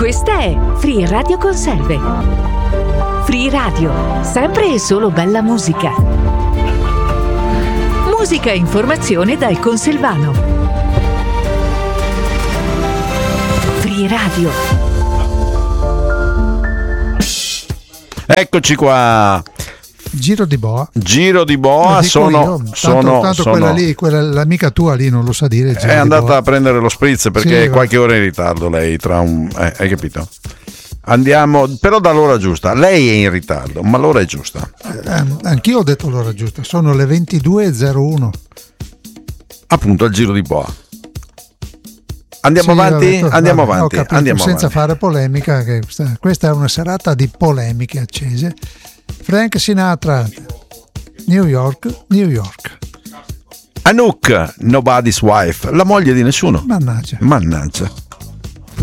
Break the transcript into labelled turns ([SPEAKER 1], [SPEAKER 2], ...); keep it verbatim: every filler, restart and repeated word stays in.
[SPEAKER 1] Questa è Free Radio Conserve. Free Radio, sempre e solo bella musica. Musica e informazione dal Conselvano. Free Radio.
[SPEAKER 2] Eccoci qua.
[SPEAKER 3] Giro di boa.
[SPEAKER 2] Giro di boa, sono,
[SPEAKER 3] io, tanto,
[SPEAKER 2] sono,
[SPEAKER 3] tanto
[SPEAKER 2] sono
[SPEAKER 3] quella lì, quella, l'amica tua lì non lo sa dire.
[SPEAKER 2] È andata
[SPEAKER 3] boa.
[SPEAKER 2] a prendere lo spritz perché
[SPEAKER 3] sì,
[SPEAKER 2] è qualche ora in ritardo lei, tra un eh, hai capito? Andiamo, però dall'ora giusta. Lei è in ritardo, ma l'ora è giusta.
[SPEAKER 3] Eh, anch'io ho detto l'ora giusta, sono le ventidue e zero uno.
[SPEAKER 2] Appunto, al giro di boa. Andiamo
[SPEAKER 3] sì,
[SPEAKER 2] avanti?
[SPEAKER 3] detto,
[SPEAKER 2] Andiamo
[SPEAKER 3] vabbè,
[SPEAKER 2] avanti,
[SPEAKER 3] capito,
[SPEAKER 2] andiamo
[SPEAKER 3] senza
[SPEAKER 2] avanti.
[SPEAKER 3] fare polemica, che questa, questa è una serata di polemiche accese. Frank Sinatra, New York, New York.
[SPEAKER 2] Anouk, Nobody's Wife, la moglie di nessuno.
[SPEAKER 3] Mannaggia.
[SPEAKER 2] Mannaggia.